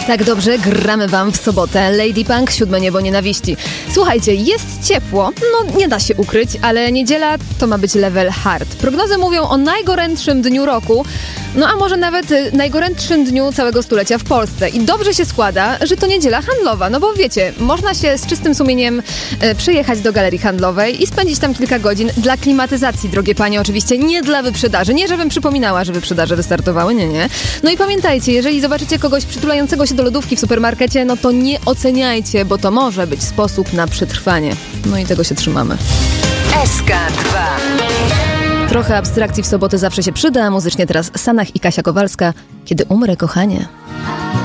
Tak dobrze, gramy wam w sobotę. Lady Punk, 7 niebo nienawiści. Słuchajcie, jest ciepło, no nie da się ukryć, ale niedziela to ma być level hard. Prognozy mówią o najgorętszym dniu roku, no a może nawet najgorętszym dniu całego stulecia w Polsce. I dobrze się składa, że to niedziela handlowa, no bo wiecie, można się z czystym sumieniem przyjechać do galerii handlowej i spędzić tam kilka godzin dla klimatyzacji, drogie panie, oczywiście nie dla wyprzedaży. Nie, żebym przypominała, że wyprzedaże wystartowały, nie. No i pamiętajcie, jeżeli zobaczycie kogoś przytulającego się do lodówki w supermarkecie, no to nie oceniajcie, bo to może być sposób na przetrwanie. No i tego się trzymamy. SK2. Trochę abstrakcji w sobotę zawsze się przyda. Muzycznie teraz Sanach i Kasia Kowalska. Kiedy umrę, kochanie.